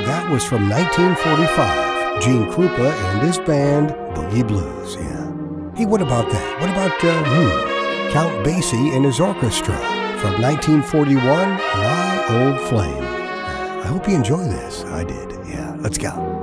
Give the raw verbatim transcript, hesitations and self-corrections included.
That was from nineteen forty-five. Gene Krupa and his band, Boogie Blues, yeah. Hey, what about that? What about, uh, hmm, Count Basie and his orchestra from nineteen forty-one, My Old Flame. I hope you enjoy this. I did, yeah. Let's go.